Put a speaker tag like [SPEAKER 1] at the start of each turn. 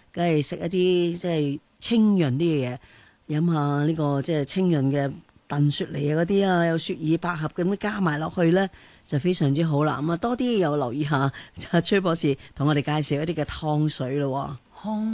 [SPEAKER 1] 梗係食一啲即係清潤啲嘅嘢，飲下呢個即係清潤嘅燉雪梨啊嗰啲啊，有雪耳百合咁樣加埋落去咧，就非常之好啦。咁啊，多啲又留意下崔博士同我哋介紹一啲嘅湯水咯。